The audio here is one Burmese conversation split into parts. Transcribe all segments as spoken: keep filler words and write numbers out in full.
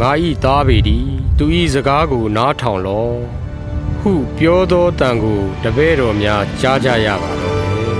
ငါဤသားပေသည်သူဤစကားကိုနားထောင်လောဟုပြောသောတန်ကိုတပည့်တော်များကြားကြရပါတော့တယ်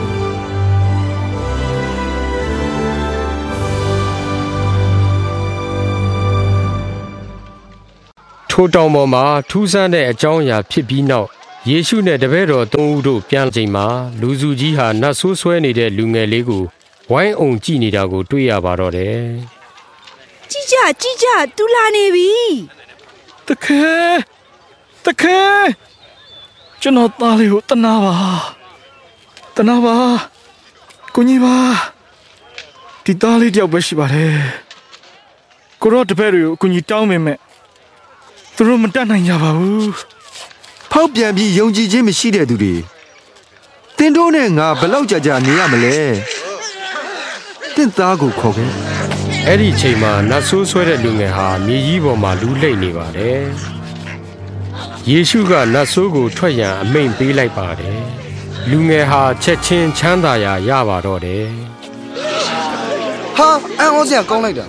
ထိုတောင်ပေါ်မှာထူးဆန်းတဲ့အကြောင်းအရာဖြစ်ပြီးနောက်ယေရှုနဲ့တပည့်တော်သုံးဦးတို့ပြန်ချိန်မှာလူစုကြီးဟာနတ်ဆိုးဆွဲနေတဲ့လူငယ်လေးကိုဝိုင်းအောင်ကြည့်နေတာကိုတွေ့ရပါတော့တယ်ကြည့်ကြကြည့်ကြသူလာနေပြီတခဲတခဲကျွန်တော်သားလေးကိုတနာပါတနာပါကိုကြီးပါဒီသားလေးတယောက်ပဲရှိပါတယ်ကိုရောတပည့်တွေကိုကိုကြီးတောင်းမိမဲ့သူတို့မတတ်နိုင်ကြပါဘူးဖောက်ပြန်ပြီးယုံကြည်ခြင်းမရှိတဲ့သူတွေတင်တို့နဲ့ငါဘလောက်ကြာကြာနေရမလဲတင့်သားကိုခေါ်ခဲ့အဲ့ဒီချိန်မှာနတ်ဆိုးဆွဲတဲ့လူငယ်ဟာမြေကြီးပေါ်မှာလူလိမ့်နေပါတယ်ယေရှုကနတ်ဆိုးကိုထွက်ရန်အမိန့်ပေးလိုက်ပါတယ်လူငယ်ဟာချက်ချင်းချမ်းသာရာရပါတော့တယ်ဟာအံ့ဩစရာကောင်းလိုက်တာ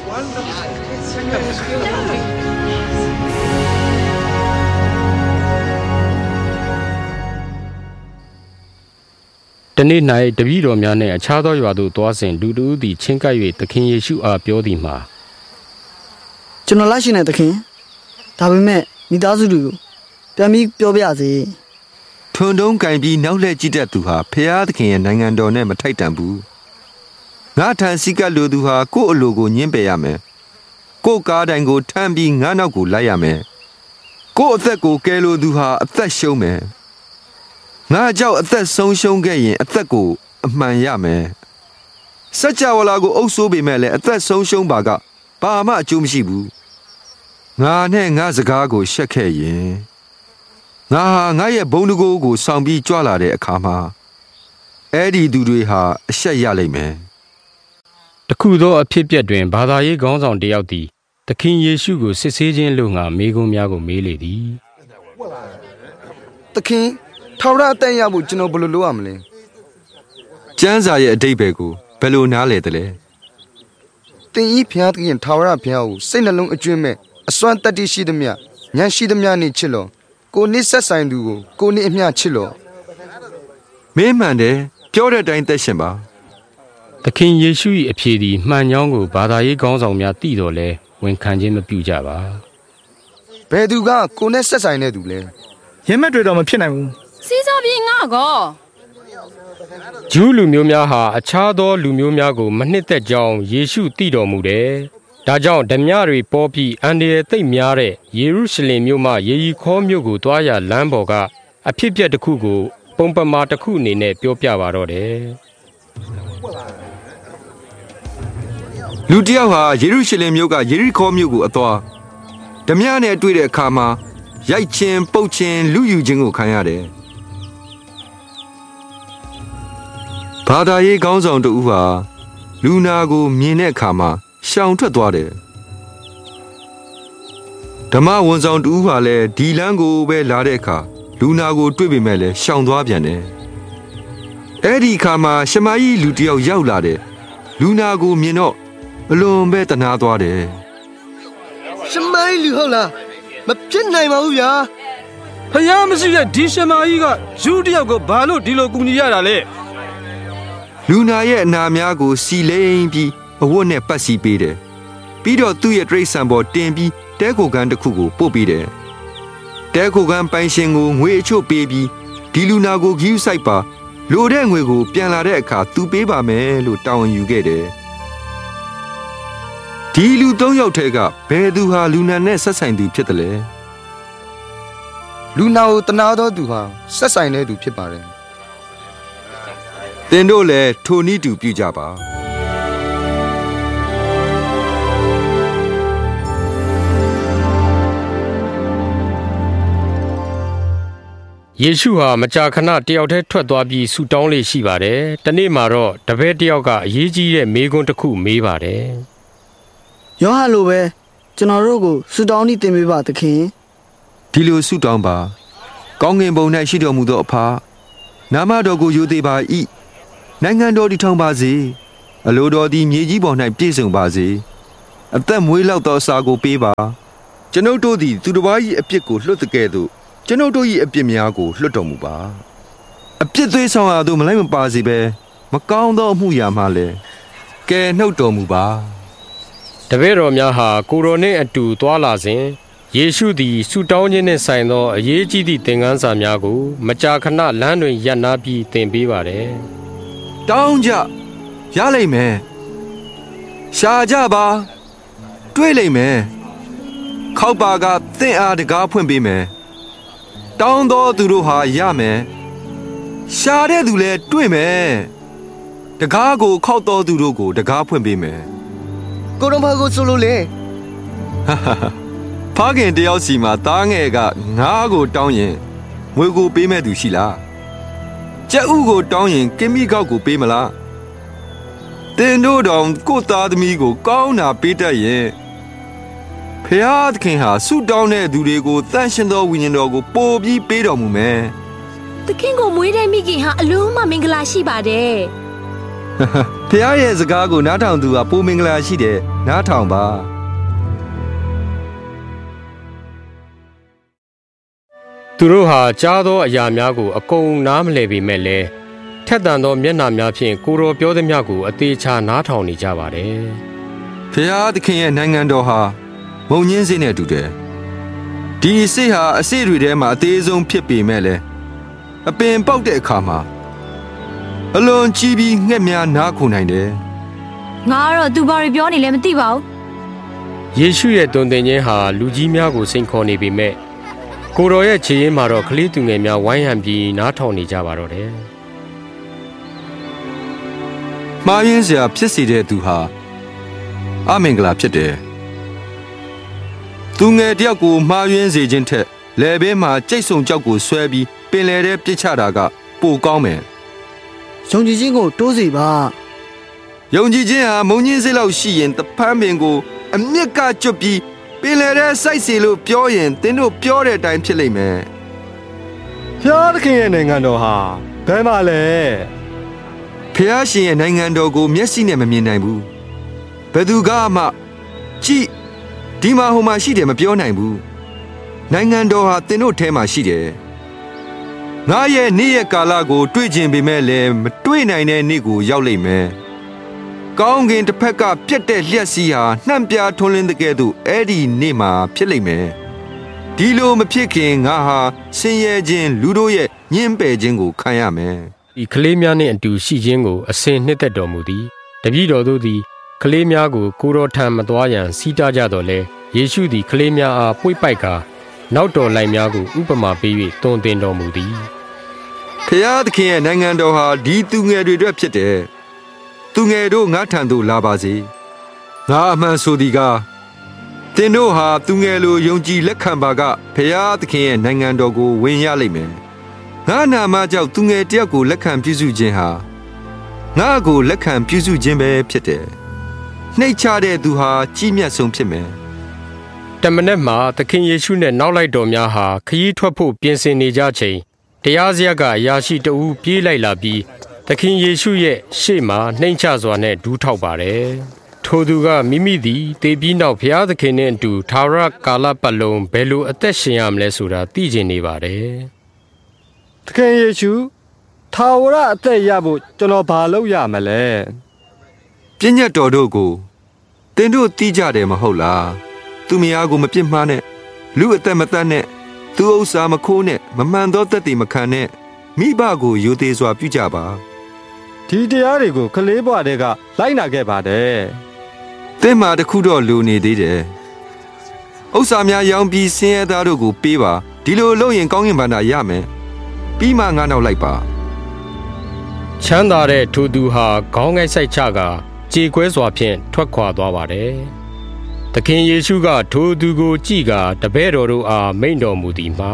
တနေ့၌တပည့်တော်များနှင့်အခြားသောရွာသို့သွားစဉ်လူတို့သည်ချင်းကပ်၍သခင်ယေရှုအားပြောသည်မှာကျွန်တော်လိုက်ရှင်တဲ့သခင်ဒါပေမဲ့မိသားစုတွေကိုပြန်ပြီးပြောပြစေထွန်းတုံးကင်ပြီးနောက်လှည့်ကြည့်တတ်သူဟာဖျားသခင်ရဲ့နိုင်ငံတော်နဲ့မထိုက်တန်ဘူးငါထံစီကပ်လိုသူဟာကိုယ့်အလိုကိုညှင်းပယ်ရမယ်ကိုယ့်ကားတိုင်ကိုထမ်းပြီးငါနောက်ကိုလိုက်ရမယ်ကိုယ့်အသက်ကိုကယ်လိုသူဟာအသက်ရှုံးမယ်ငါကြောက်အသက်ဆုံးရှုံးခဲ့ရင်အသက်ကိုအမှန်ရမယ်စัจ java လာကိုအုပ်ဆိုးပေမဲ့လည်းအသက်ဆုံးရှုံးပါကဘာမှအကျိုးမရှိဘူးငါနဲ့ငါစကားကိုရှက်ခဲ့ရင်ငါဟာငါရဲ့ဘုံတကိုးကိုဆောင်ပြီးကြွလာတဲ့အခါမှာအဲ့ဒီသူတွေဟာအရှက်ရလိမ့်မယ်တခုသောအဖြစ်ပြက်တွင်ဘာသာရေးခေါင်းဆောင်တယောက်သည်သခင်ယေရှုကိုစစ်ဆေးခြင်းလို့ငါမေးခွန်းများကိုမေးလေသည်သခင်ထာဝရအသက်ရဖို့ကျွန်တော်ဘယ်လိုလုပ်ရမလဲကျမ်းစာရဲ့အဓိပ္ပာယ်ကိုဘယ်လိုနားလည်သလဲသင်ဤဘုရားသခင်ထာဝရဘုရားကိုစိတ်နှလုံးအကျွမ်းမဲ့အစွမ်းတတ္တိရှိသမျှဉာဏ်ရှိသမျှနဲ့ချစ်လောကိုနစ်ဆက်ဆိုင်သူကိုကိုနစ်အမျှချစ်လောမင်းမှန်တယ်ပြောတဲ့အတိုင်းသက်ရှင်ပါသခင်ယေရှု၏အဖြေသည်မှန်ကြောင်းကိုဘာသာရေးခေါင်းဆောင်များသိတော်လဲဝန်ခံခြင်းမပြုကြပါဘယ်သူကကိုနဲ့ဆက်ဆိုင်တဲ့သူလဲရမက်တွေတော့မဖြစ်နိုင်ဘူးစီးစားပြီးငါကောဂျူးလူမျိုးများဟာအခြားသောလူမျိုးများကိုမနှစ်သက်ကြောင်းယေရှုသိတော်မူတယ်။ဒါကြောင့်ဓမြတွေပေါ်ပြီးအန္တရာယ်သိပ်များတဲ့ယေရုရှလင်မြို့မှယေရီခေါမြို့ကိုတွားရလမ်းပေါ်ကအဖြစ်ပြက်တစ်ခုကိုပုံပမာတစ်ခုအနေနဲ့ပြောပြပါတော့တယ်။လူတစ်ယောက်ဟာယေရုရှလင်မြို့ကယေရီခေါမြို့ကိုအသွားဓမြနဲ့တွေ့တဲ့အခါမှာရိုက်ချင်းပုတ်ချင်းလူယူခြင်းကိုခံရတယ်။ဘာသာရေးခေါင်းဆောင်တို့ဟာလူနာကိုမြင်တဲ့အခါမှာရှောင်ထွက်သွားတယ်ဓမ္မဝန်ဆောင်တို့ဟာလည်းဒီလမ်းကိုပဲလာတဲ့အခါလူနာကိုတွေ့ပေမဲ့လည်းရှောင်သွားပြန်တယ်အဲ့ဒီအခါမှာရှမာရိလူတစ်ယောက်ရောက်လာတယ်လူနာကိုမြင်တော့အလွန်ပဲတနာသွားတယ်ရှမာရိလူဟုတ်လားမဖြစ်နိုင်ပါဘူးဗျာဖယားမရှိတဲ့ဒီရှမာရိကယူတစ်ယောက်ကိုဘာလို့ဒီလိုကူညီရတာလဲလူနာရဲ့အနာများကိုစီလိမ့်ပြီးအဝတ်နဲ့ပတ်စီပေးတယ်ပြီးတော့သူ့ရဲ့တရိတ်ဆန်ပေါ်တင်ပြီးတဲခိုကန်းတစ်ခုကိုပို့ပေးတယ်တဲခိုကန်းပိုင်ရှင်ကိုငွေအချို့ပေးပြီးဒီလူနာကိုဂီးဆိုင်ပါလိုတဲ့ငွေကိုပြန်လာတဲ့အခါသူပေးပါမယ်လို့တာဝန်ယူခဲ့တယ်ဒီလူသုံးယောက်ထဲကဘယ်သူဟာလူနာနဲ့ဆက်ဆိုင်သူဖြစ်တယ်လဲလူနာကိုတနာတော်သူဟာဆက်ဆိုင်တဲ့သူဖြစ်ပါတယ်သင်တို့လည်းထိုနည်းတူပြုကြပါယေရှုဟာမကြာခဏတယောက်တည်းထွက်သွားပြီးဆူတောင်းလေးရှိပါတယ်။တနေ့မှာတော့တပည့်တယောက်ကအရေးကြီးတဲ့မေးခွန်းတစ်ခုမေးပါတယ်။ယောဟန်လိုပဲကျွန်တော်တို့ကိုဆူတောင်းနေတင်ပေးပါသခင်။ဒီလိုဆူတောင်းပါ။ကောင်းကင်ဘုံ၌ရှိတော်မူသောအဖနာမတော်ကိုယိုသေးပါ၏။နိုင်ငံတော်တည်ထောင်ပါစေ။အလိုတော်သည်မြေကြီးပေါ်၌ပြည့်စုံပါစေ။အသက်မွေးလောက်သောအစာကိုပေးပါကျွန်ုပ်တို့သည်သူတစ်ပါး၏အပြစ်ကိုလွတ်တကဲ့သို့ကျွန်ုပ်တို့၏အပြစ်များကိုလွတ်တော်မူပါအပြစ်သွေးဆောင်ရာသို့မလိုက်မပါစေဘဲမကောင်းသောအမှုရာမှလည်းကယ်နှုတ်တော်မူပါတပည့်တော်များဟာကိုရိုနှင့်အတူသွားလာစဉ်ယေရှုသည်ဆုတောင်းခြင်းနှင့်ဆိုင်သောအရေးကြီးသည့်သင်ခန်းစာများကိုမကြာခဏလမ်းတွင်ရပ်နားပြီးသင်ပေးပါတယ်တောင်းကြရလိမ့်မယ်ရှာကြပါတွေ့လိမ့်မယ်ခောက်ပါကသင်အားတကားဖွင့်ပေးမယ်တောင်းသောသူတို့ဟာရမယ်ရှာတဲ့သူလည်းတွေ့မယ်တကားကိုခောက်သောသူတို့ကိုတကားဖွင့်ပေးမယ်ကိုတော်ဘာကိုဆိုလို့လေဖခင်တယောက်စီမှာသားငယ်ကငါးကိုတောင်းရင်ငွေကိုပေးမဲ့သူရှိလားကြက်ဥကိုတောင်းရင်ကင်မီကောက်ကိုပေးမလားတင်တို့တော်ကိုသားသမီးကိုကောင်းတာပေးတတ်ရင်ဖခင်ဟာဆုတောင်းတဲ့သူတွေကိုတန်ရှင်သောဝိညာဉ်တော်ကိုပို့ပြီးပေးတော်မူမယ်သခင်ကိုမွေးတဲ့မိခင်ဟာအလုံးမမင်္ဂလာရှိပါတယ်ဖခင်ရဲ့စကားကိုနားထောင်သူကပိုမင်္ဂလာရှိတယ်နားထောင်ပါသူတို့ဟာကြားသောအရာများကိုအကုန်နားမလည်ပေမဲ့လည်းထက်သန်သောမျက်နှာများဖြင့်ကိုယ်တော်ပြောသည်များကိုအသေးချာနားထောင်နေကြပါတယ်ဖခင်ရဲ့နိုင်ငံတော်ဟာမုံညင်းစိတ်နဲ့တူတယ်ဒီစိတ်ဟာအစိတ်တွေထဲမှာအသေးဆုံးဖြစ်ပေမဲ့လည်းအပင်ပေါက်တဲ့အခါမှာအလွန်ကြီးပြီးငှက်များနားခုန်နိုင်တယ်ငါကတော့သူဘာတွေပြောနေလဲမသိပါဘူးယေရှုရဲ့တုန်တင်ခြင်းဟာလူကြီးများကိုစိန်ခေါ်နေပေမဲ့ကိုတော်ရဲ့ခြေရင်းမှာတော့ကလေးသူငယ်များဝိုင်းဟန်ပြီးနားထောင်နေကြပါတော့တယ်မှားယွင်းစရာဖြစ်စေတဲ့သူဟာအမင်္ဂလာဖြစ်တယ်သူငယ်တယောက်ကိုမှားယွင်းစေခြင်းထက်လယ်ဘေးမှာကြိတ်ဆုံကြောက်ကိုဆွဲပြီးပင်လယ်ထဲပစ်ချတာကပိုကောင်းမယ်ယုံကြည်ခြင်းကိုတိုးစေပါယုံကြည်ခြင်းဟာမုံညင်းစိတ်လောက်ရှိရင်တဖန်းပင်ကိုအမြင့်ကကျွတ်ပြီးပင်လယ်ထဲစိုက်စီလို့ပြောရင်သင်တို့ပြောတဲ့အတိုင်းဖြစ်လိမ့်မယ်ဖျားသခင်ရဲ့နိုင်ငံတော်ဟာဘယ်မှာလဲဖျားရှင်ရဲ့နိုင်ငံတော်ကိုမျက်စိနဲ့မမြင်နိုင်ဘူးဘယ်သူကမှကြည့်ဒီမှာဟိုမှာရှိတယ်မပြောနိုင်ဘူးနိုင်ငံတော်ဟာသင်တို့ထဲမှာရှိတယ်ငါရဲ့နေ့ရက်ကာလကိုတွေ့ကျင်ပေမဲ့လည်းမတွေ့နိုင်တဲ့နေ့ကိုရောက်လိမ့်မယ်ကောင်းကင်တစ်ဖက်ကပြတ်တဲ့လျှက်စီးဟာနှံ့ပြားထွန်းလင်းတဲ့ကဲ့သို့အဲ့ဒီနေ့မှာဖြစ်လိမ့်မယ်ဒီလိုမဖြစ်ခင်ငါဟာဆင်းရဲခြင်းလူတို့ရဲ့ညှင်းပယ်ခြင်းကိုခံရမယ်ဒီကလေးများနှင့်အတူရှိခြင်းကိုအစဉ်နှစ်သက်တော်မူသည်တပည့်တော်တို့သည်ကလေးများကိုကိုတော်ထံမသွားရန်စီးတားကြတော်လဲယေရှုသည်ကလေးများအားပွေ့ပိုက်ကာနောက်တော်လိုက်များကိုဥပမာပေး၍တွင်တင်တော်မူသည်ဖျားသခင်ရဲ့နိုင်ငံတော်ဟာဒီသူငယ်တွေအတွက်ဖြစ်တယ်သူငယ်တို့ငါထံသို့လာပါစေငါအမှန်ဆိုသည်ကသင်တို့ဟာသူငယ်လိုယုံကြည်လက်ခံပါကဖျားသခင်ရဲ့နိုင်ငံတော်ကိုဝင်ရလိမ့်မယ်ငါနာမကြောင့်သူငယ်တယောက်ကိုလက်ခံပြုစုခြင်းဟာငါကိုလက်ခံပြုစုခြင်းပဲဖြစ်တယ်နှိတ်ချတဲ့သူဟာကြီးမြတ်ဆုံးဖြစ်မယ်တမန်မှာသခင်ယေရှုနဲ့နောက်လိုက်တော်များဟာခရီးထွက်ဖို့ပြင်ဆင်နေကြချိန်တရားစရပ်ကအရာရှိတဦးပြေးလိုက်လာပြီးသခင်ယေရှုရဲ့ရှေ့မှာနှိမ်ချစွာနဲ့ဒူးထောက်ပါတယ်ထိုသူကမိမိသည်တေပြီးနောက်ဘုရားသခင်နဲ့အတူသာရကာလပတ်လုံးဘယ်လိုအသက်ရှင်ရမလဲဆိုတာသိကျင်နေပါတယ်သခင်ယေရှုသာဝရအသက်ရဖို့ကျွန်တော်ဘာလုပ်ရမလဲပြည့်ညတ်တော်တို့ကိုသင်တို့သိကြတယ်မဟုတ်လားသူမယားကိုမပြစ်မှားနဲ့လူအသက်မတတ်နဲ့သူဥစ္စာမခိုးနဲ့မမှန်သောသက်တည်မခံနဲ့မိဘကိုယိုသေးစွာပြုကြပါဒီတရားတွေကိုကလေးဘွားတွေကလိုက်နာခဲ့ပါတယ်သင်မှာတခုတော့လူနေသေးတယ်ဥစ္စာများရောင်းပြီးဆင်းရဲသားတို့ကိုပေးပါဒီလိုလုပ်ရင်ကောင်းကင်ဘဏ္ဍာရမယ်ပြီးမှငါနောက်လိုက်ပါချမ်းသာတဲ့ထိုသူဟာခေါင်းငိုက်ဆိုင်ချကကြေကွဲစွာဖြင့်ထွက်ခွာသွားပါတယ်သခင်ယေရှုကထိုသူကိုကြည့်ကာတပည့်တော်တို့အားမိန့်တော်မူသည်မှာ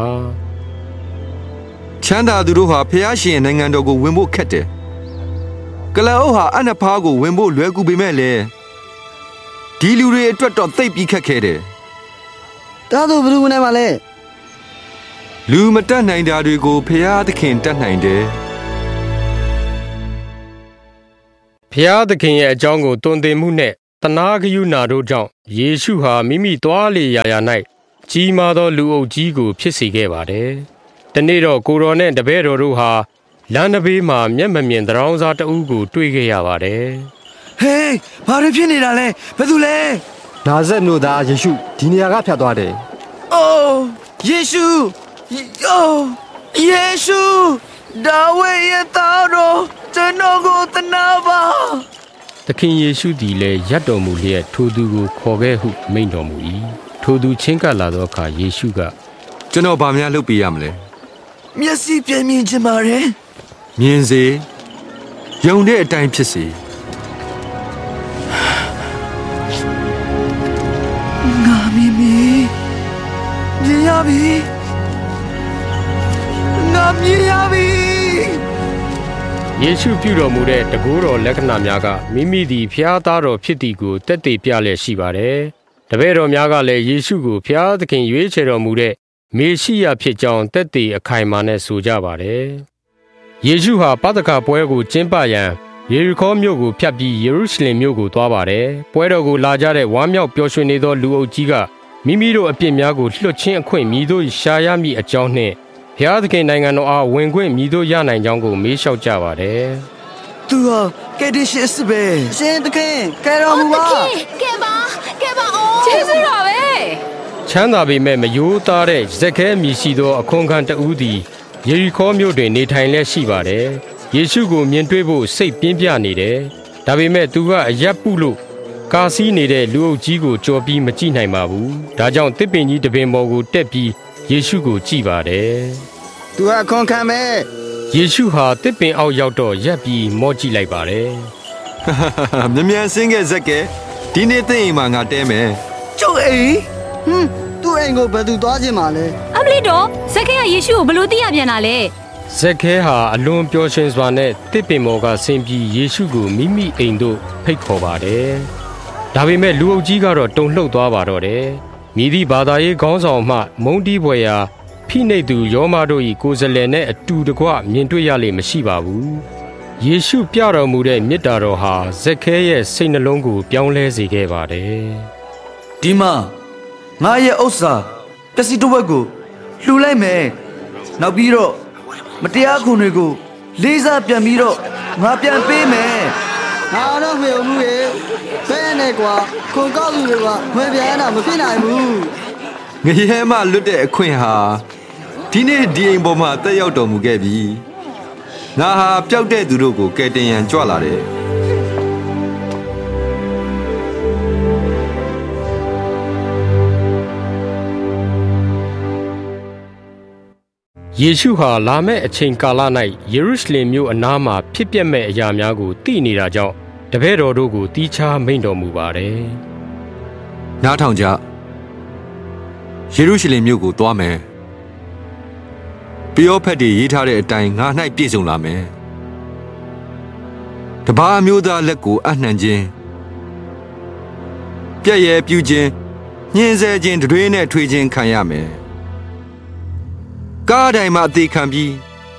ချမ်းသာသူတို့ဟာဖျားရှင်နိုင်ငံတော်ကိုဝင်ဖို့ခက်တယ်ကလအုပ်ဟာအနဖားကိုဝင်ဖို့လွယ်ကူပေမဲ့လေဒီလူတွေအတွက်တော့သိပ်ပြီးခက်ခဲတယ်ဒါဆိုဘယ်လိုဝင်နိုင်မှာလဲလူမတတ်နိုင်တာတွေကိုဖျားသခင်တတ်နိုင်တယ်ဖျားသခင်ရဲ့အကြောင်းကိုတွင်တင်မှုနဲ့တနာဂယုနာတို့ကြောင့်ယေရှုဟာမိမိသွားလေရာရာ၌ကြီးမားသောလူအုပ်ကြီးကိုဖြစ်စေခဲ့ပါတယ်။တနေ့တော့ကိုတော်နဲ့တပည့်တော်တို့ဟာလမ်းတစ်ဘေးမှာမျက်မမြင်သရောင်းစားတအုပ်ကိုတွေ့ခဲ့ရပါတယ်။ဟေးဘာတွေဖြစ်နေတာလဲဘယ်သူလဲနာဇက်မြို့သားယေရှုဒီနေရာကဖြတ်သွားတယ်။အိုးယေရှုအိုးယေရှုဒါဝိဒ်ရဲ့သားတော်ကျွန်တော်ကိုသနာပါသခင်ယေရှုသည်လည်းရပ်တော်မူလျက်ထိုသူကိုခေါ်ခဲ့ဟုမိန့်တော်မူ၏ထိုသူချင်းကပ်လာသောအခါယေရှုကကျွန်တော်ဘာများလုပ်ပေးရမလဲမျက်စိပြန်မြင်ချင်ပါတယ်မြင်စေယုံတဲ့အတိုင်းဖြစ်စေငါမီမီမြင်ရပြီငါမြင်ရပြီယေရှုပြုတော်မူတဲ့တကူတော်လက္ခဏာများကမိမိသည်ဖျားသားတော်ဖြစ်သည်ကိုတက်တည်ပြလျက်ရှိပါတယ်။တပည့်တော်များကလည်းယေရှုကိုဖျားသခင်ရွေးချယ်တော်မူတဲ့မေရှိယဖြစ်ကြောင်းတက်တည်အခိုင်အမာနဲ့ဆိုကြပါတယ်။ယေရှုဟာပသခပွဲကိုကျင်းပရန်ယေရီခေါမြို့ကိုဖြတ်ပြီးယေရုရှလင်မြို့ကိုသွားပါတယ်။ပွဲတော်ကိုလာကြတဲ့ဝမ်းမြောက်ပျော်ရွှင်နေသောလူအုပ်ကြီးကမိမိတို့အပြစ်များကိုလွှတ်ချင်းအခွင့်မြည်တို့ရှာရမည့်အကြောင်းနှင့်ဘုရားသခင်နိုင်ငံတော်အားဝင်ခွင့်မြည်တို့ရနိုင်ကြောင်းကိုမေးလျှောက်ကြပါတယ်။သူဟာကယ်တင်ရှင်စစ်ပဲ။ရှင်သခင်ကယ်တော်မူပါ။ကယ်ပါကယ်ပါအိုးကျေးဇူးတော်ပဲ။ချမ်းသာပေမဲ့မယိုးသားတဲ့ဇက်ခဲမြည်ရှိသောအခွန်ခံတဦးသည်ယေရီခေါမြို့တွင်နေထိုင်လျက်ရှိပါတယ်။ယေရှုကိုမြင်တွေ့ဖို့စိတ်ပြင်းပြနေတယ်။ဒါပေမဲ့သူကအရက်ပုလို့ကာစီးနေတဲ့လူအုပ်ကြီးကိုကြော်ပြီးမကြည့်နိုင်ပါဘူး။ဒါကြောင့်တစ်ပင်ကြီးတစ်ပင်ပေါ်ကိုတက်ပြီးယေရှုကိုကြည့်ပါတယ်။သူဟာခွန်ခံမဲ့ယေရှုဟာတစ်ပင်အောက်ရောက်တော့ရက်ပြီးမော့ကြည့်လိုက်ပါတယ်။မြ мян စင်းခဲ့ဇက်ကဲဒီနေ့သိရင်မှငါတဲမယ်။ကျုပ်အိမ်ဟွန်းသူ့အိမ်ကိုဘယ်သူသွားခြင်းမလဲ။အမလီတော့ဇက်ခဲကယေရှုကိုဘယ်လိုသိရပြန်တာလဲ။ဇက်ခဲဟာအလွန်ပျော်ရွှင်စွာနဲ့တစ်ပင်ပေါ်ကဆင်းပြီးယေရှုကိုမိမိအိမ်သို့ဖိတ်ခေါ်ပါတယ်။ဒါပေမဲ့လူအုပ်ကြီးကတော့တုန်လှုပ်သွားပါတော့တယ်။မိသည့်ဘာသာရေးခေါင်းဆောင်မှမုန်းတီးပွဲရာဖိနှိပ်သူယောမတို့၏ကိုယ်စားလှယ်နဲ့အတူတကွမြင်တွေ့ရလိမ့်မရှိပါဘူး။ယေရှုပြတော်မူတဲ့မေတ္တာတော်ဟာဇက်ခဲရဲ့စိတ်နှလုံးကိုပြောင်းလဲစေခဲ့ပါတယ်။ဒီမှာငါရဲ့ဥစ္စာပစ္စည်းတစ်ဝက်ကိုလှူလိုက်မယ်။နောက်ပြီးတော့မတရားခွန်တွေကိုလေးစားပြန်ပြီးတော့ငါပြန်ပေးမယ်။ငါတော့မေဦးမှုရဲ့ဘယ်နဲ့ကွာခွန်ကောက်သူတွေကမပြန်တာမဖြစ်နိုင်ဘူးငရဲမလွတ်တဲ့အခွင့်ဟာဒီနေ့ဒီအိမ်ပေါ်မှာတက်ရောက်တော်မူခဲ့ပြီငါဟာပျောက်တဲ့သူတို့ကိုကယ်တင်ရန်ကြွလာတယ်ယေရှုဟာလာမယ့်အချိန်ကာလ၌ယေရုရှလင်မြို့အနားမှာဖြစ်ပျက်မဲ့အရာများကိုသိနေတာကြောင့်တပည့်တော်တို့ကိုတီးခြားမိန့်တော်မူပါတယ်။နားထောင်ကြယေရုရှလင်မြို့ကိုသွားမယ်။ပယောဖက်တွေရေးထားတဲ့အတိုင်းငါ၌ပြည့်စုံလာမယ်။တပါးမျိုးသားလက်ကိုအနှံခြင်းပြည့်ရဲ့ပြူခြင်းညှင်းဆဲခြင်းတွေနဲ့ထွေးခြင်းခံရမယ်။ကားတိုင်းမှာအသေးခံပြီး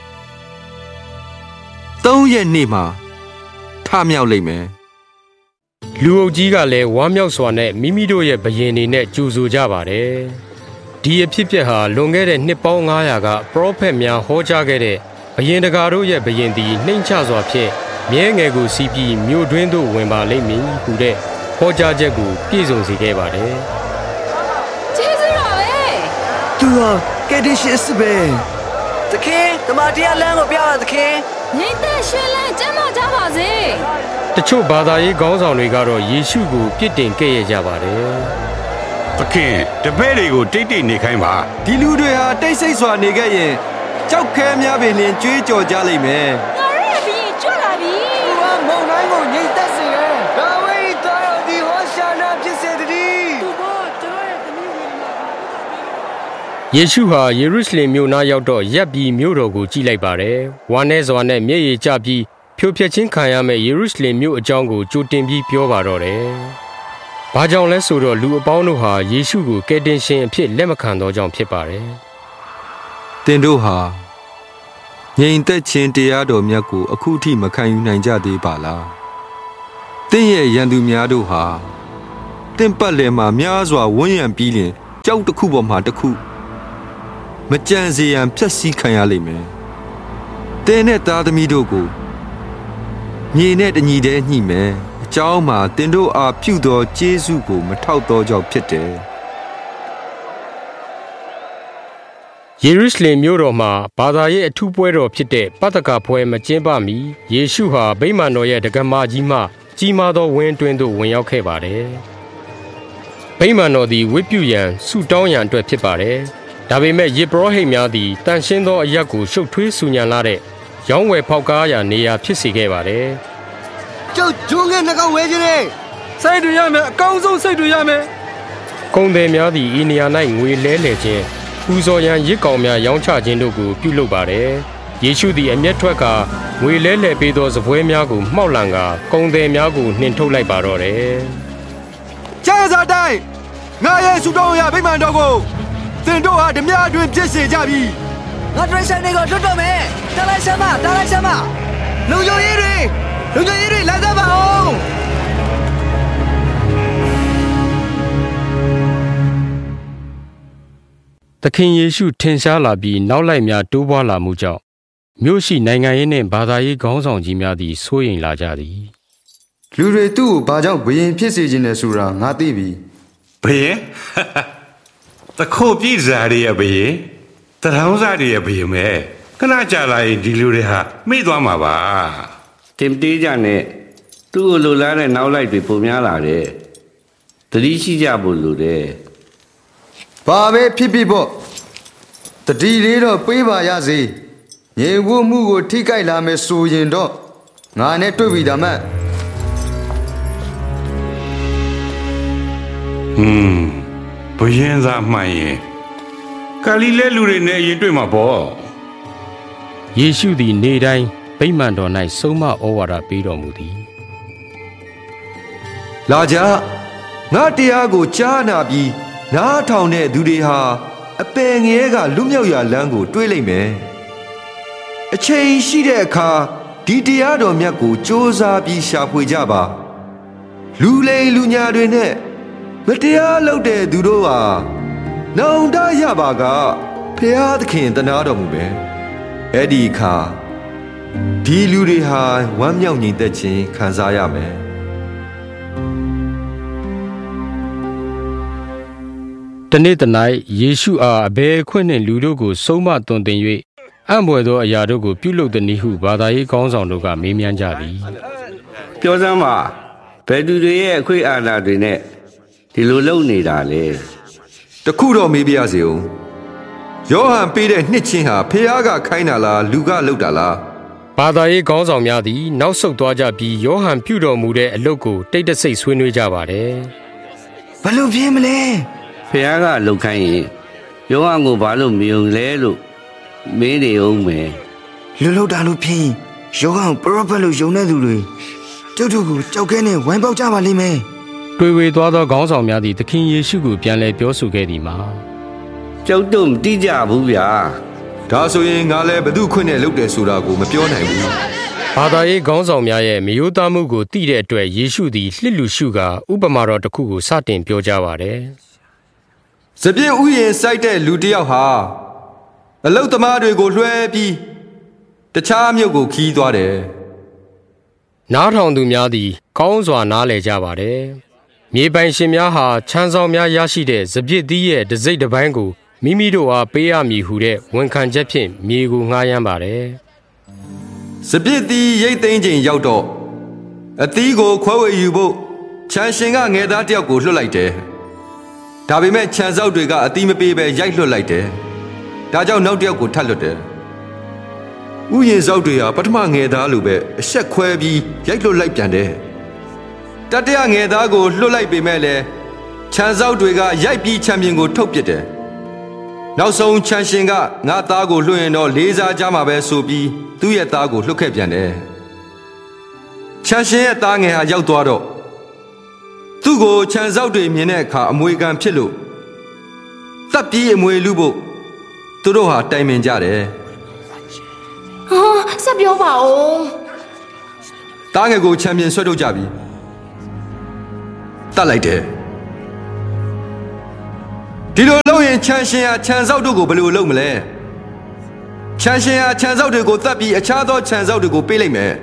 သုံးရက်နေ့မှာထမြောက်လိမ့်မယ်လူအုပ်ကြီးကလည်းဝမ်းမြောက်စွာနဲ့မိမိတို့ရဲ့ဘယင်တွေနဲ့ကြိုဆိုကြပါတယ်ဒီအဖြစ်ပြက်ဟာလွန်ခဲ့တဲ့နှစ်ပေါင်းငါးရာကပရောဖက်များဟောကြားခဲ့တဲ့ဘယင်တကာတို့ရဲ့ဘယင်သည်နှိမ့်ချစွာဖြင့်မြဲငယ်ကိုစီးပြီးမြို့တွင်းသို့ဝင်ပါလိမ့်မည်ဟူတဲ့ဟောကြားချက်ကိုပြည့်စုံစေခဲ့ပါတယ်ကျေးဇူးတော်ပဲသူဟာကယ်တင်ရှင်စစ်ပဲသခင်တမန်တရားလမ်းကိုပြပါသခင်ငြိမ်သက်ရှင်လန်းကျမ်းမာကြပါစေတချို့ဘာသာရေးခေါင်းဆောင်တွေကတော့ယေရှုကိုပြစ်တင်ကဲ့ရဲ့ကြပါတယ်သခင်တပည့်တွေကိုတိတ်တိတ်နေခိုင်းပါဒီလူတွေဟာတိတ်ဆိတ်စွာနေခဲ့ရင်ကြောက်ခဲများပင်လျှင်ကြွေးကြော်ကြလိမ့်မယ်ငါရဲ့ဘီကျွတ်လာပြီသူကမုန်တိုင်းကိုငြိမ်သက်စေတယ်ဒါဝိဒ်သားတော်ဒီဟောရှာနာဖြစ်စေတည်းသူကကျွန်တော်ရဲ့သမီးဝင်မှာယေရှုဟာယေရုရှလင်မြို့နားရောက်တော့ရပ်ပြီးမြို့တော်ကိုကြည့်လိုက်ပါတယ်ဝမ်းနည်းစွာနဲ့မျက်ရည်ကျပြီးဖြိုဖျက်ခြင်းခံရမယ့်ယေရုရှလင်မြို့အကြောင်းကိုကြိုတင်ပြီးပြောပါတော့တယ်။ဘာကြောင့်လဲဆိုတော့လူအပေါင်းတို့ဟာယေရှုကိုကယ်တင်ရှင်အဖြစ်လက်မခံသောကြောင့်ဖြစ်ပါတယ်။သင်တို့ဟာငြိမ်သက်ခြင်းတရားတော်မြတ်ကိုအခုထိမခံယူနိုင်ကြသေးပါလား။သင်ရဲ့ရန်သူများတို့ဟာတင့်ပတ်လည်မှာများစွာဝန်းရံပြီးလျင်ကြောက်တစ်ခုပေါ်မှာတစ်ခုမကြံစေရန်ဖြတ်စည်းခံရလိမ့်မယ်တင်းနဲ့သားသမီးတို့ကိုမြေနဲ့တညီတည်းညှိမယ်အကြောင်းမှာတင်တို့အားပြုသောကျေးဇူးကိုမထောက်သောကြောင့်ဖြစ်တယ်ယေရုရှလင်မြို့တော်မှာဘာသာရေးအထူးပွဲတော်ဖြစ်တဲ့ပတ္တကပွဲမကျင်းပမီယေရှုဟာဗိမာန်တော်ရဲ့တက္ကမကြီးမှကြီးမားသောဝင်းတွင်သို့ဝင်ရောက်ခဲ့ပါတယ်ဗိမာန်တော်သည်ဝတ်ပြုရန်ဆုတောင်းရန်အတွက်ဖြစ်ပါတယ်ဒါပေမဲ့ယေဘရဟိတ်များသည်တန်ရှင်းသောအရက်ကိုရှုပ်ထွေးဆူညံလာတဲ့ရောင်းဝယ်ဖောက်ကားရာနေရာဖြစ်စေခဲ့ပါတယ်ကျုပ်ဂျုံငယ်နှကောင်ဝဲခြင်းလေစိတ်တွေရမယ်အကောင်းဆုံးစိတ်တွေရမယ်ကုန်သည်များသည်ဤနေရာ၌ငွေလဲလှယ်ခြင်းပူဇော်ရန်ရစ်ကောင်များရောင်းချခြင်းတို့ကိုပြုလုပ်ပါတယ်ယေရှုသည်အမျက်ထွက်ကငွေလဲလှယ်ပေးသောစပွဲများကိုမှောက်လန်ကာကုန်သည်များကိုနှင်ထုတ်လိုက်ပါတော့တယ်ကျမ်းစာတိုင်းငါရဲ့ဆုတောင်းရဗိမာန်တော်ကိုသင်တို့ဟာဓမြအတွင်ဖြစ်စေကြပြီငါဒရက်ဆန်တွေကိုထွတ်တော့မယ်တားလိုက်စမ်းမတားလိုက်စမ်းမလုံခြုံရေးတွေလုံခြုံရေးတွေလာကြပါအောင်သခင်ယေရှုထင်ရှားလာပြီးနောက်လိုက်များတိုးပွားလာမှုကြောင့်မြို့ရှိနိုင်ငံရေးနှင့်ဘာသာရေးခေါင်းဆောင်ကြီးများသည်စိုးရိမ်လာကြသည်လူတွေသူ့ကိုဘာကြောင့်ဘယင်ဖြစ်စေခြင်းလဲဆိုတာငါသိပြီဘယင်တခိုးပြည်စားရရဲ့ဘယင်တထောင်းစားရရဲ့ဘယင်မဲခဏကြာလာရင်ဒီလူတွေဟာမိသွားမှာပါတင်တေးကြနဲ့သူ့ကိုလိုလားတဲ့နောက်လိုက်တွေပုံများလာတယ်သတိရှိကြဖို့လိုတယ်ဘာပဲဖြစ်ဖြစ်ပေါ့တတိလေးတော့ပေးပါရစေငြိမ်ဝတ်မှုကိုထိခိုက်လာမယ်ဆိုရင်တော့ငါနဲ့တွေ့ပြီဒါမှဟွန်းဘယင်သာမှန်ရင်ဂါလိလဲလူတွေနဲ့ရင်တွေ့မှာပေါ့ယေရှုသည်နေ့တိုင်းဗိမာန်တော်၌ဆုံးမဩဝါဒပေးတော်မူသည်လာကြငါတရားကိုကြားနာပြီးနားထောင်တဲ့သူတွေဟာအပယ်ငယ်ကလွတ်မြောက်ရာလမ်းကိုတွေးလိုက်မယ်အချိန်ရှိတဲ့အခါဒီတရားတော်မြတ်ကိုစ조사ပြီးရှာဖွေကြပါလူလိမ်လူညာတွေနဲ့မတရားလုပ်တဲ့သူတို့ဟာနောင်တရပါကဖျားသခင်တနာတော်မူပဲအဲ့ဒီအခါဒီလူတွေဟာဝမ်းမြောက်ညီသက်ခြင်းခံစားရမယ်တနေ့တနေ့ယေရှုအားအဘယ်ခွင့်နှင့်လူတို့ကိုဆုံးမသွန်သင်၍အံ့ဘွယ်သောအရာတို့ကိုပြုလုပ်သည်နည်းဟုဘာသာရေးခေါင်းဆောင်တို့ကမေးမြန်းကြသည်ပြောစမ်းပါဘယ်သူတွေရဲ့အခွင့်အာဏာတွေနဲ့ဒီလိုလုပ်နေတာလဲတခုတော့မေးပြရစီဦးယောဟန်ပေးတဲ့နှစ်ချင်းဟာဖခင်ကခိုင်းတာလားလူကလုပ်တာလားဘာသာရေးခေါင်းဆောင်များသည်နောက်ဆုတ်သွားကြပြီးယောဟန်ပြုတော်မူတဲ့အလုပ်ကိုတိတ်တဆိတ်ဆွေးနွေးကြပါတယ်ဘယ်လိုဖြစ်မလဲဖခင်ကလှုပ်ခိုင်းရင်ယောဟန်ကိုဘာလို့မယုံလဲလို့မင်းနေအောင်မယ်လူလှုပ်တာလို့ဖြစ်ယောဟန်ပရောဖက်လို့ယုံတဲ့သူတွေကျုပ်တို့ကိုကြောက်ခဲနဲ့ဝိုင်းပေါက်ကြပါလိမ့်မယ်တွေ့ဝေသွားသောခေါင်းဆောင်များသည်သခင်ယေရှုကိုပြန်လည်ပြောဆိုခဲ့သည်မှာကျုပ်တို့မတိကြဘူးဗျာဒါဆိုရင်ငါလည်းဘသူခွင့်နဲ့လုပ်တယ်ဆိုတာကိုမပြောနိုင်ဘူးဘာသာရေးခေါင်းဆောင်များရဲ့မယိုးသားမှုကိုသိတဲ့အတွက်ယေရှုသည်လှစ်လူရှုကာဥပမာတော်တစ်ခုကိုစတင်ပြောကြားပါတယ်စပြည့်ဥယျာဉ်စိုက်တဲ့လူတစ်ယောက်ဟာအလုတ်သမားတွေကိုလွှဲပြီးတခြားမြို့ကိုခီးသွားတယ်နားထောင်သူများသည်ကောင်းစွာနားလည်ကြပါတယ်မြေပိုင်ရှင်များဟာချမ်းဆောင်များရရှိတဲ့စပြည့်သီးရဲ့တစိမ့်တစ်ပိုင်းကိုမိမိတို့အားပေးရမည်ဟုတဲ့ဝန်ခံချက်ဖြင့်မြေကိုငှားရမ်းပါတယ်စပြည့်သီးရိတ်သိမ်းချိန်ရောက်တော့အသီးကိုခွဲဝေယူဖို့ချမ်းရှင်ကငယ်သားတစ်ယောက်ကိုလွှတ်လိုက်တယ်ဒါပေမဲ့ခြံစောက်တွေကအသီးမပေးပဲရိုက်လွှတ်လိုက်တယ်ဒါကြောင့်နောက်တစ်ယောက်ကိုထပ်လွှတ်တယ်ဥယျာဉ်စောက်တွေဟာပထမငယ်သားလိုပဲအဆက်ခွဲပြီးရိုက်လွှတ်လိုက်ပြန်တယ်တတိယငယ်သားကိုလွှတ်လိုက်ပေမဲ့လည်းခြံစောက်တွေကရိုက်ပြီးခြံပြင်ကိုထုတ်ပစ်တယ်နောက်ဆုံးခြံရှင်ကငါသားကိုလွှတ်ရင်တော့လေးစားကြမှာပဲဆိုပြီးသူ့ရဲ့သားကိုလွှတ်ခဲ့ပြန်တယ်ခြံရှင်ရဲ့သားငယ်ဟာရောက်သွားတော့သူ့ကိုခြံစောက်တွေမြင်တဲ့အခါအမွေခံဖြစ်လို့တပ်ပြီးအမွေလူဖို့သူတို့ဟာတိုင်ပင်ကြတယ်ဟာဆက်ပြောပါဦးတားငယ်ကိုချန်ပီယံဆွဲထုတ်ကြပြီတတ်လိုက်တယ်ဒီလိုလုပ်ရင်ခြံရှင်ဟာခြံစောက်တို့ကိုဘယ်လိုလုပ်မလဲခြံရှင်ဟာခြံစောက်တွေကိုတတ်ပြီးအခြားသောခြံစောက်တွေကိုပေးလိုက်မယ်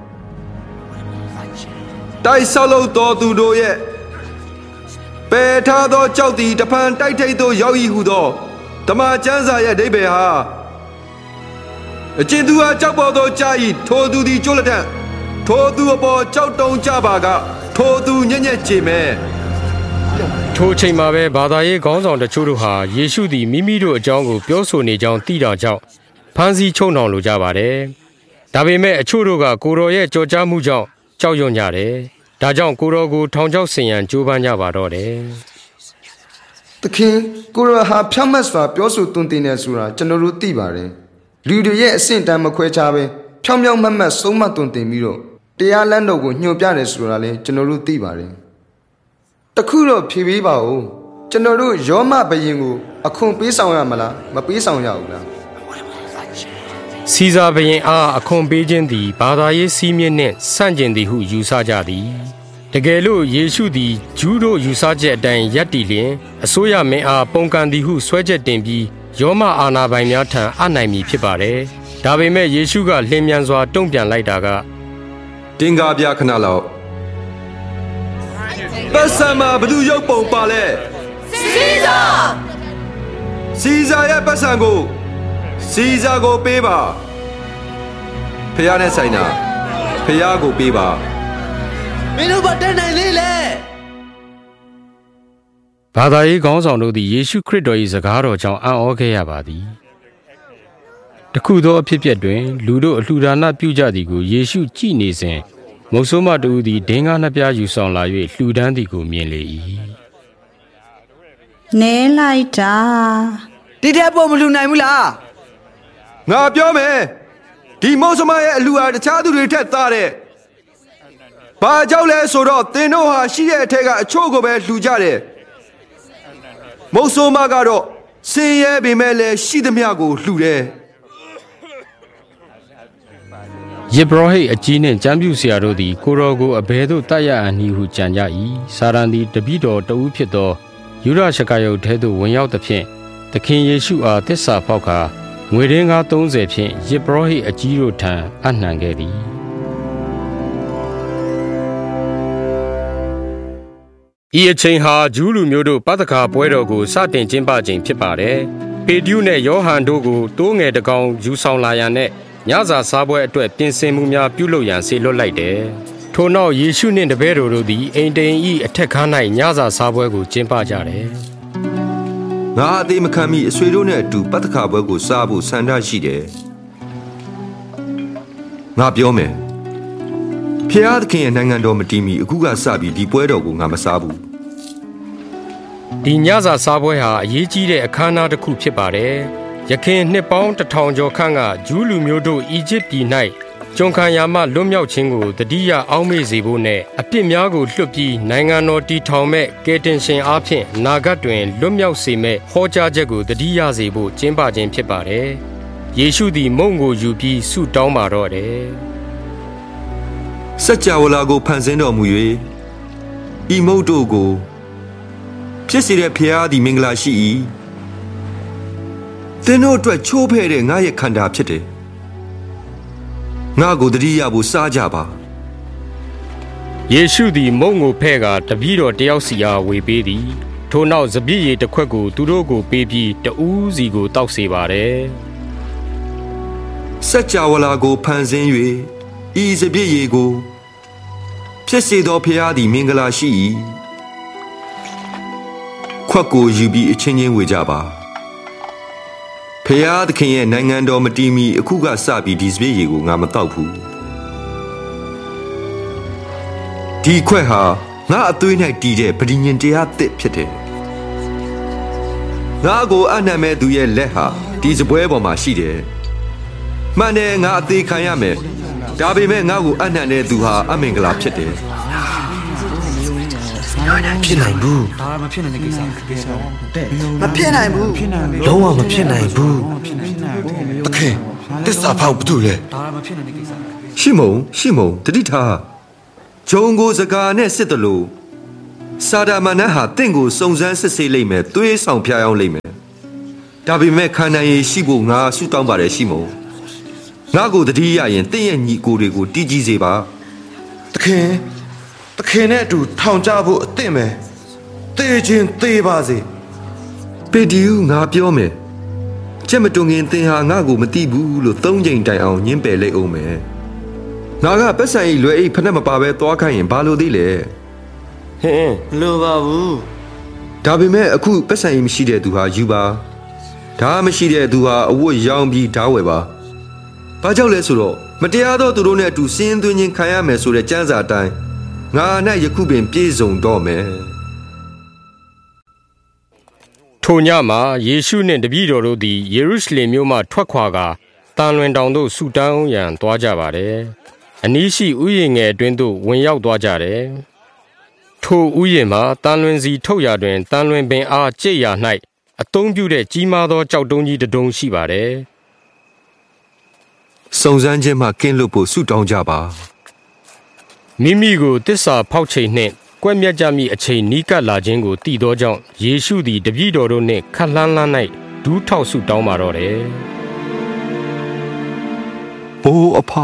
တိုက်ဆောက်လို့တော်သူတို့ရဲ့ပယ်ထားသောကြောက်သည်တဖန်တိုက်ထိတ်သို့ရောက်၏ဟုသောဓမ္မကျမ်းစာရဲ့အဓိပ္ပာယ်ဟာအကျဉ်သူဟာကြောက်ပေါ်သောကြာ၏ထိုသူသည်ကျိုးလက်ထက်ထိုသူအပေါ်ကြောက်တုံးကြပါကထိုသူညံ့ညက်ကြည်မယ်ထိုချိန်မှာပဲဘာသာရေးခေါင်းဆောင်တချို့တို့ဟာယေရှုသည်မိမိတို့အကြောင်းကိုပြောဆိုနေကြောင်းသိတာကြောင့်ဖမ်းဆီးချုပ်နှောင်လိုကြပါတယ်။ဒါပေမဲ့အချို့တို့ကကိုတော်ရဲ့ကြော်ကြားမှုကြောင့်ကြောက်ရွံ့ကြတယ်။ဒါကြောင့်ကိုတော်ကိုထောင်ချောက်ဆင်ရန်ကြိုးပမ်းကြပါတော့တယ်။သခင်ကိုတော်ဟာဖြောင့်မတ်စွာပြောဆိုသွန်သင်နေဆိုတာကျွန်တော်တို့သိပါတယ်။လူတွေရဲ့အဆင့်တန်းမခွဲခြားပဲဖြောင့်ဖြောင့်မတ်မတ်ဆုံးမသွန်သင်ပြီးတော့တရားလမ်းတော်ကိုညွှန်ပြတယ်ဆိုတာလည်းကျွန်တော်တို့သိပါတယ်။တခုတော့ဖြေပေးပါဦးကျွန်တော်တို့ယောမဘယင်ကိုအခွန်ပေးဆောင်ရမလားမပေးဆောင်ရဘူးလားစီဇာဘယင်အားအခွန်ပေးခြင်းသည်ဘာသာရေးစည်းမျဉ်းနှင့်ဆန့်ကျင်သည်ဟုယူဆကြသည်တကယ်လို့ယေရှုသည်ဂျူးတို့ယူဆချက်အတိုင်းယက်တီလျင်အစိုးရမင်းအားပုံကန်သည်ဟုဆွဲချက်တင်ပြီးယောမအာနာပိုင်များထံအနိုင်မည်ဖြစ်ပါတယ်ဒါပေမဲ့ယေရှုကလျင်မြန်စွာတုံ့ပြန်လိုက်တာကတင်ကားပြခဏလောက်ပတ်စံမှာဘသူရုပ်ပုံပါလဲစီဇာစီဇာရဲ့ပတ်စံကိုစီဇာကိုပေးပါဖះနဲ့ဆိုင်တာဖះကိုပေးပါမင်းတို့ဘာတက်နိုင်လေလဲဘာသာရေးခေါင်းဆောင်တို့သည်ယေရှုခရစ်တော်၏စကားတော်ကြောင့်အံ့ဩခဲ့ရပါသည်တခုသောအဖြစ်အပျက်တွင်လူတို့အလှူဒါနပြုကြသည်ကိုယေရှုကြည့်နေစဉ်မုတ်ဆိုးမတူသည်ဒင်းကားနှစ်ပြားယူဆောင်လာ၍လှူဒန်းသည်ကိုမြင်လေ၏နဲလိုက်တာဒီတဲ့ပုံမလှူနိုင်ဘူးလားငါပြောမယ်ဒီမုတ်ဆိုးမရဲ့အလှူဟာတခြားသူတွေထက်သားတဲ့ဘာကြောင့်လဲဆိုတော့သင်တို့ဟာရှိတဲ့အထက်ကအချို့ကိုပဲလှူကြတယ်မုတ်ဆိုးမကတော့စင်ရဲပေမဲ့လည်းရှိသမျှကိုလှူတယ်ယေဘရဟိအကြီးနှင့်ကျမ်းပြုဆရာတို့သည်ကိုတော်ကိုအဘယ်သို့တတ်ရအန်ဟုကြံကြ၏စာရန်သည်တပည့်တော်တဦးဖြစ်သောယူရရှကာယုတ်ထဲသို့ဝင်ရောက်သဖြင့်သခင်ယေရှုအားသစ္စာဖောက်ကာငွေရင်းကားသုံးဆယ်ဖြင့်ယေဘရဟိအကြီးတို့ထံအနှံခဲ့သည်ဤအချိန်ဟာဂျူးလူမျိုးတို့ပသခါပွဲတော်ကိုစတင်ကျင်းပခြင်းဖြစ်ပါတယ်ပေတရုနဲ့ယောဟန်တို့ကိုတိုးငယ်တကောင်ယူဆောင်လာရန်နဲ့ညစာစားပွဲအတွက်ပြင်ဆင်မှုများပြုလုပ်ရန်ဆေလွတ်လိုက်တယ်။ထို့နောက်ယေရှုနှင့်တပည့်တော်တို့သည်အိမ်တိန်၏အထက်ခန်း၌ညစာစားပွဲကိုကျင်းပကြတယ်။ငါအသေးမခံမီအဆွေတို့နဲ့အတူပတ္တခါပွဲကိုစားဖို့ဆန္ဒရှိတယ်။ငါပြောမယ်။ဖျားသခင်ရဲ့နိုင်ငံတော်မတည်မီအခုကစပြီးဒီပွဲတော်ကိုငါမစားဘူး။ဒီညစာစားပွဲဟာအရေးကြီးတဲ့အခမ်းအနားတစ်ခုဖြစ်ပါတယ်။ယခင်နှစ်ပေါင်းတစ်ထောင်ကျော်ခန့်ကဂျူးလူမျိုးတို့အီဂျစ်ပြည်၌ကျွန်ခံရာမှလွတ်မြောက်ခြင်းကိုတတိယအောက်မေ့စေဖို့နဲ့အပြစ်များကိုလွှတ်ပြီးနိုင်ငံတော်တည်ထောင်မဲ့ကယ်တင်ရှင်အားဖြင့်နာဂတ်တွင်လွတ်မြောက်စေမဲ့ဟောကြားချက်ကိုတတိယစေဖို့ကျင်းပခြင်းဖြစ်ပါတယ်။ယေရှုသည်မုန့်ကိုယူပြီးဆုတောင်းပါတော့တယ်။စัจ java လာကိုဖန်ဆင်းတော်မူ၍ဤမုန့်တို့ကိုဖြစ်စေတဲ့ဖျားသည်မင်္ဂလာရှိ၏သင်တို့အတွက်ချိုးဖဲ့တဲ့ငါရဲ့ခန္ဓာဖြစ်တယ်ငါကိုတတိယဖို့စားကြပါယေရှုသည်မုန့်ကိုဖဲ့ကတပည့်တော်တယောက်စီအားဝေပေးသည်ထို့နောက်စပြည့်ရည်တစ်ခွက်ကိုသူတို့ကိုပေးပြီးတဦးစီကိုတောက်စေပါတယ်စัจ java လာကိုဖန်ဆင်း၍ဤစပြည့်ရည်ကိုဖြစ်စေသောဖျားသည်မင်္ဂလာရှိ၏ခွက်ကိုယူပြီးအချင်းချင်းဝေကြပါဖျားသခင်ရဲ့နိုင်ငံတော်မတည်မီအခုကစပြီးဒီစပြည့်ရည်ကိုငါမတောက်ဘူးဒီခွက်ဟာငါအသွေး၌တည်တဲ့ပဋိညာဉ်တရားသစ်ဖြစ်တယ်ငါကိုအနံ့မဲ့သူရဲ့လက်ဟာဒီစပွဲပေါ်မှာရှိတယ်မှန်တယ်ငါအသေးခံရမယ်ဒါပေမဲ့ငါကိုအနံ့တဲ့သူဟာအမင်္ဂလာဖြစ်တယ်ဖြစ်နိုင်ဘူးဒါမဖြစ်နိုင်တဲ့ကိစ္စကိစ္စမဖြစ်နိုင်ဘူးလုံးဝမဖြစ်နိုင်ဘူးတခင်သစ္စာဖောက်ဘူးလေဒါမဖြစ်နိုင်တဲ့ကိစ္စရှိမုံရှိမုံတတိထားဂျုံကိုစကားနဲ့စစ်တလို့စာဒါမဏေဟာတင့်ကိုစုံစမ်းစစ်ဆေးလိမ့်မယ်သွေးဆောင်ဖျားအောင်လိမ့်မယ်ဒါပေမဲ့ခန္ဓာရည်ရှိဖို့ငါဆုတောင်းပါတယ်ရှိမို့ငါကိုတတိယရင်တင့်ရဲ့ညီကိုတွေကိုတီးကြီးစေပါသခင်သခင်နဲ့အတူထောင်ကြဖို့အသင့်ပဲသေခြင်းသေပါစေပေဒီယူငါပြောမယ်ချက်မတုံငင်သင်ဟာငါကိုမတိဘူးလို့သုံးချိန်တိုင်အောင်ညင်းပယ်လိုက်အောင်မယ်ငါကပတ်စံဤလွယ်အိတ်ဖက်နဲ့မပါပဲသွားခိုင်းရင်ဘာလို့သေးလဲဟင်းလိုပါဘူးဒါပေမဲ့အခုပတ်စံဤမရှိတဲ့သူဟာယူပါဒါမရှိတဲ့သူဟာအဝတ်ရောင်းပြီးဓာဝယ်ပါဘာကြောင့်လဲဆိုတော့မတရားသောသူတို့နဲ့အတူစင်းသွင်းခြင်းခံရမယ်ဆိုတဲ့ကျမ်းစာအတိုင်းငါ၌ယခုပင်ပြည့်စုံတော့မယ်ထိုညမှာယေရှုနှင့်တပည့်တော်တို့သည်ယေရုရှလင်မြို့မှထွက်ခွာကာတန်လွင်တောင်သို့ဆုတောင်းရန်သွားကြပါတယ်။အနီးရှိဥယျာဉ်ငယ်အတွင်းသို့ဝင်ရောက်သွားကြတယ်။ထိုဥယျာဉ်မှာတန်လွင်စီထုတ်ရာတွင်တန်လွင်ပင်အားကျိတ်ရာ၌အသုံးပြုတဲ့ကြီးမားသောကြောက်တုံးကြီးတစ်တုံးရှိပါတယ်။စုံစမ်းခြင်းမှကင်းလွတ်ဖို့ဆုတောင်းကြပါ။မိမိကိုတစ္ဆာဖောက်ချိန်နှင့်ကွက်မြတ်ကြမည်အချိန်နီးကပ်လာခြင်းကိုသိသောကြောင့်ယေရှုသည်တပည့်တော်တို့နှင့်ခက်လှမ်းလှမ်း၌ဒူးထောက်ဆုတောင်းပါတော့တယ်။ဘိုးအဖ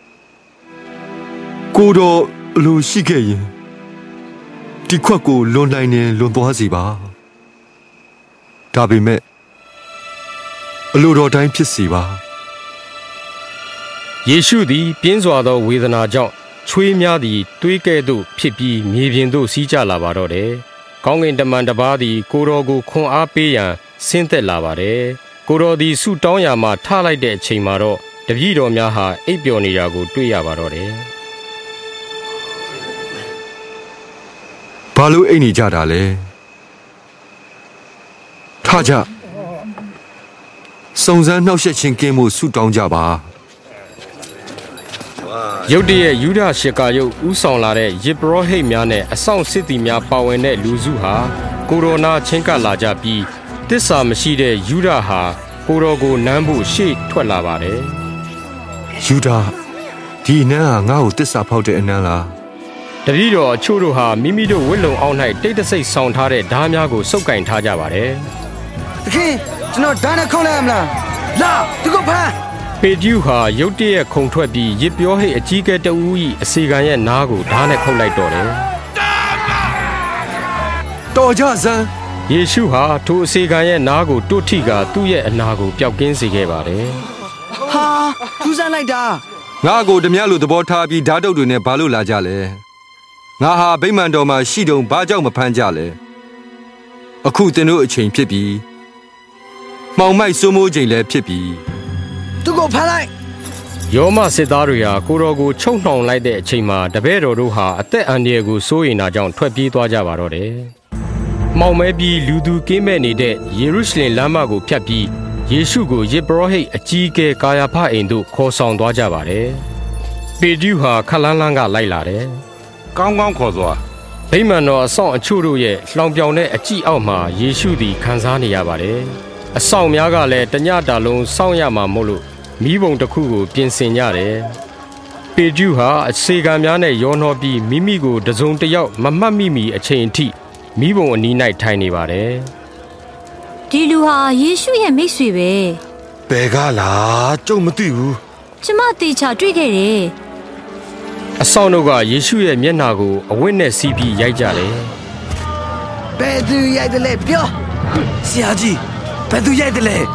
ကိုတော်အလိုရှိခဲ့ရင်ဒီခွက်ကိုလွန်နိုင်ရင်လွန်သွားစီပါ။ဒါပေမဲ့အလိုတော်တိုင်းဖြစ်စီပါ။ယေရှုသည်ပြင်းစွာသောဝေဒနာကြောင့်ချွေးများသည်တွေးကဲ့သို့ဖြစ်ပြီးမြေပြင်သို့စီးကျလာပါတော့တယ်။ကောင်းကင်တမန်တစ်ပါးသည်ကိုတော်ကိုခွန်အားပေးရန်ဆင်းသက်လာပါတယ်။ကိုတော်သည်ဆုတောင်းရာမှထလိုက်တဲ့အချိန်မှာတော့တပည့်တော်များဟာအိပ်ပျော်နေတာကိုတွေ့ရပါတော့တယ်။ဘာလို့အိပ်နေကြတာလဲ။ထကြစုံစမ်းနှောက်ယှက်ခြင်းကင်းမှုဆုတောင်းကြပါ။ရုတ်တရက်ယူဒရှကာယုတ်ဥဆောင်လာတဲ့ယေဘရဟိတ်များနဲ့အဆောင်စစ်သည်များပါဝင်တဲ့လူစုဟာကိုရိုနာချင်းကပ်လာကြပြီးတစ္ဆာမရှိတဲ့ယူဒဟာကိုတော်ကိုနမ်းဖို့ရှေ့ထွက်လာပါတယ်ယူဒဒီနန်းဟာငါ့ကိုတစ္ဆာဖောက်တဲ့အနန်းလားတပည့်တော်အချို့တို့ဟာမိမိတို့ဝတ်လုံအောင်၌တိတ်တဆိတ်ဆောင်ထားတဲ့ဓားများကိုစုပ်ကင်ထားကြပါတယ်သခင်ကျွန်တော်ဓာတ်နဲ့ခုံးလိုက်မလားလာသူကဖမ်းပေတျုဟာရုတ်တရက်ခုန်ထွက်ပြီးရစ်ပြောဟိတ်အကြီးကဲတဦး၏အစီခံရဲ့နားကိုဓာတ်နဲ့ခုတ်လိုက်တော့တယ်တော်ကြစမ်းယေရှုဟာထိုအစီခံရဲ့နားကိုတွတ်ထိကသူ့ရဲ့အနာကိုပျောက်ကင်းစေခဲ့ပါတယ်ဟာထူးဆန်းလိုက်တာငါကိုဓမြလိုသဘောထားပြီးဓာတ်တုပ်တွေနဲ့ဘာလို့လာကြလဲငါဟာဗိမာန်တော်မှာရှိတုံဘာကြောင့်မဖမ်းကြလဲအခုတင်တို့အချိန်ဖြစ်ပြီးမှောင်မိုက်စိုးမိုးချိန်လည်းဖြစ်ပြီးသူကိုဖမ်းလိုက်ယောမစစ်သားတွေဟာကိုတော်ကိုချုပ်နှောင်လိုက်တဲ့အချိန်မှာတပည့်တော်တို့ဟာအသက်အန္တရာယ်ကိုစိုးရိမ်တာကြောင့်ထွက်ပြေးသွားကြပါတော့တယ်။မှောင်မဲပြီးလူသူကင်းမဲ့နေတဲ့ယေရုရှလင်လမ်းမကိုဖြတ်ပြီးယေရှုကိုယေဘရဟိတ်အကြီးအကဲကာယာဖအိမ်သို့ခေါ်ဆောင်သွားကြပါတယ်။ပေတျုဟာခလန်းလန်းကလိုက်လာတယ်။ကောင်းကောင်းခေါ်သွားဗိမာန်တော်အဆောင်အချို့တို့ရဲ့လှောင်ပြောင်တဲ့အကြည့်အောက်မှာယေရှုသည်ခံစားနေရပါတယ်။အဆောင်များကလည်းတညတာလုံးစောင့်ရမှာမို့လို့မိဘုံတစ်ခုကိုပြင်ဆင်ကြတယ်။ပေတျုဟာအစေခံများနဲ့ရောနှောပြီးမိမိကိုတစုံတစ်ယောက်မမှတ်မိမီအချိန်အထိမိဘုံအနီး၌ထိုင်နေပါတယ်။ဒီလူဟာယေရှုရဲ့မိတ်ဆွေပဲ။ဘယ်ကလားကျုပ်မသိဘူး။ကျမတေချာတွေ့ခဲ့တယ်။အဆောင်တို့ကယေရှုရဲ့မျက်နှာကိုအဝတ်နဲ့စီးပြီးရိုက်ကြတယ်။ဘယ်သူရိုက်တယ်လဲပြော။ဆရာကြီးဘယ်သူရိုက်တယ်လဲ။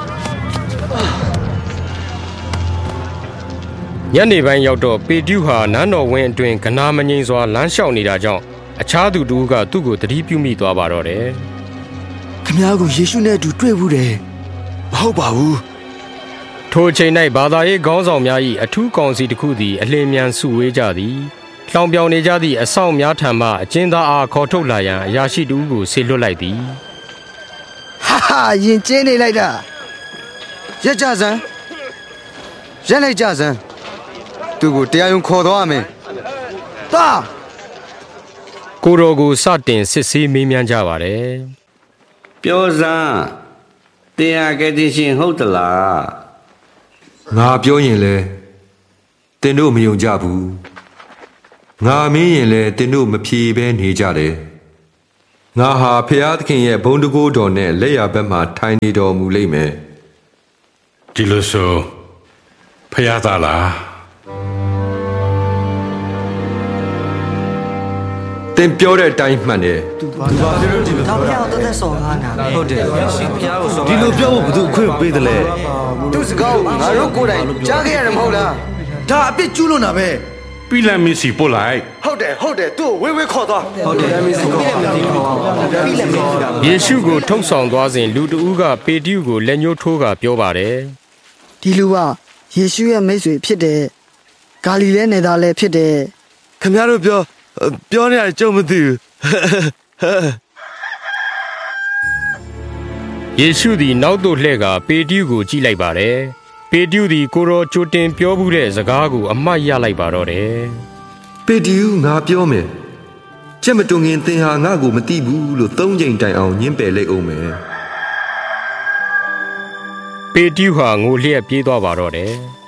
ညနေပိုင်းရောက်တော့ပေတျုဟာနန်းတော်ဝင်းအတွင်းကနာမငိမ့်စွာလမ်းလျှောက်နေတာကြောင့်အခြားသူတို့ကသူ့ကိုသတိပြုမိသွားပါတော့တယ်။ခင်ဗျားကိုယေရှုနဲ့အတူတွေ့ဘူးတယ်။မဟုတ်ပါဘူး။ထိုအချိန်၌ဘာသာရေးခေါင်းဆောင်များ၏အထူးကောင်စီတစ်ခုသည်အလင်းမြန်စုဝေးကြသည်။လှောင်ပြောင်နေကြသည့်အဆောင်များထံမှအကျဉ်းသားအားခေါ်ထုတ်လာရန်အရာရှိတို့ကိုဆေလွတ်လိုက်သည်။ဟာဟာရင်ကျင်းနေလိုက်တာ။ရက်ကြစမ်း။ရက်လိုက်ကြစမ်း။သူကိုတရားရုံးခေါ်သွားမယ်။တာကိုတော်ကိုစတင်စစ်ဆေးမေးမြန်းကြပါတယ်။ပြောစမ်းတရားကတိရှင်ဟုတ်သလား။ငါပြောရင်လေတင်တို့မယုံကြဘူး။ငါမင်းရင်လေတင်တို့မဖြေဘဲနေကြတယ်။ငါဟာဖျားသခင်ရဲ့ဘုံတကိုးတော်နဲ့လက်ရဘက်မှထိုင်နေတော်မူလိမ့်မယ်ဒီလိုဆိုဖျားသားလားတင်ပြောတဲ့အတိုင်းမှန်တယ်သူဘာလို့ဒီလိုတော့ဖျားတော့သက်စော်ကားနာဟုတ်တယ်ဖျားကိုစော်ဒီလိုပြောဖို့ဘယ်သူအခွင့်ပေးတယ်လဲသူစကားကိုငါတို့ကိုယ်တိုင်ကြားခဲ့ရတယ်မဟုတ်လားဒါအပြစ်ကျူးလွန်တာပဲပြီးလမ်းမစီပို့လိုက်ဟုတ်တယ်ဟုတ်တယ်သူ့ဝေးဝေးခေါ်သွားဟုတ်တယ်ပြီးလမ်းမစီခေါ်ပြီးလမ်းမစီယေရှုကိုထုံဆောင်သွားစဉ်လူတဦးကပေတရုကိုလက်ညှိုးထိုးကပြောပါတယ်ဒီလူကယေရှုရဲ့မိတ်ဆွေဖြစ်တယ်ဂါလိလဲနယ်သားလည်းဖြစ်တယ်ခင်ဗျားတို့ပြောပြောနေရတယ်ကြုံမသိဘူးယေရှုသည်နောက်သို့လှည့်ကပေတရုကိုကြည့်လိုက်ပါတယ်ပေတရုသည်ကိုရောကြိုတင်ပြောမှုတဲ့စကားကိုအမှတ်ရလိုက်ပါတော့တယ်ပေတရုငါပြောမယ်ကြက်မတုံငင်သင်ဟာငါ့ကိုမသိဘူးလို့သုံးချိန်တိုင်အောင်ညှင်းပယ်လိုက်အောင်မယ်ပေတရုဟာငိုလျက်ပြေးသွားပါတော့တယ်